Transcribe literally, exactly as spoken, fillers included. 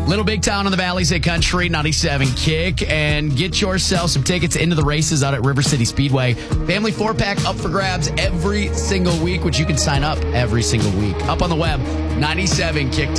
Little Big Town on the Valley's at Country ninety-seven Kick, and get yourself some tickets into the races out at River City Speedway. Family four-pack up for grabs every single week, which you can sign up every single week. Up on the web, ninety-seven kick